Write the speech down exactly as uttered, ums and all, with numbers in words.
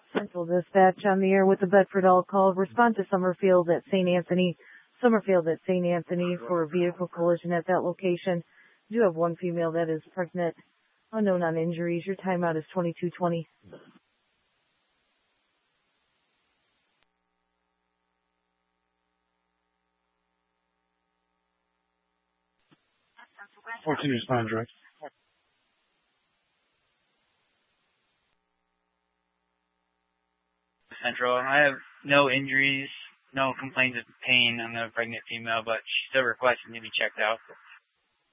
Central Dispatch on the air with the Bedford All call. Respond to Summerfield at Saint Anthony. Summerfield at Saint Anthony for a vehicle collision at that location. You do have one female that is pregnant. Unknown on injuries. Your timeout is twenty-two twenty. fourteen respond direct. Central. I have no injuries, no complaints of pain on the pregnant female, but she's still requesting to be checked out.